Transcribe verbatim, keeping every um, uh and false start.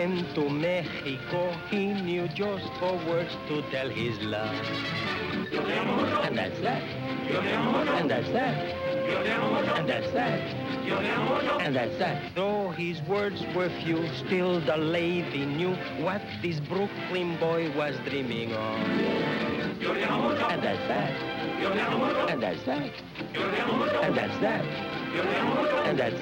To Mexico, he knew just four words to tell his love. And that's that. And that's that. And that's that. And that's that. Though his words were few, still the lady knew what this Brooklyn boy was dreaming of. And that's that. And that's that. And that's that. And that's that.